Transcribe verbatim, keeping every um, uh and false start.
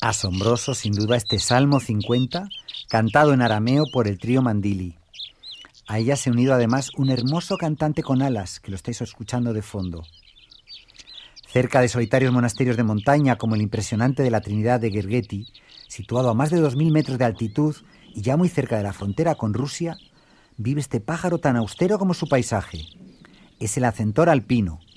Asombroso, sin duda, este Salmo cincuenta, cantado en arameo por el trío Mandili. A ella se ha unido además un hermoso cantante con alas, que lo estáis escuchando de fondo. Cerca de solitarios monasterios de montaña, como el impresionante de la Trinidad de Gergeti, situado a más de dos mil metros de altitud y ya muy cerca de la frontera con Rusia, vive este pájaro tan austero como su paisaje. Es el acentor alpino,